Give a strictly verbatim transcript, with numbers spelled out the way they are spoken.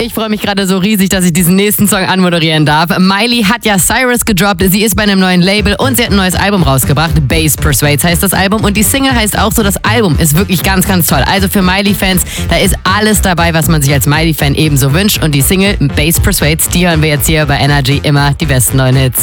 Ich freue mich gerade so riesig, dass ich diesen nächsten Song anmoderieren darf. Miley hat ja Cyrus gedroppt. Sie ist bei einem neuen Label und sie hat ein neues Album rausgebracht. Bass Persuades heißt das Album und die Single heißt auch so. Das Album ist wirklich ganz, ganz toll. Also für Miley-Fans, da ist alles dabei, was man sich als Miley-Fan ebenso wünscht. Und die Single Bass Persuades, die hören wir jetzt hier bei Energy immer die besten neuen Hits.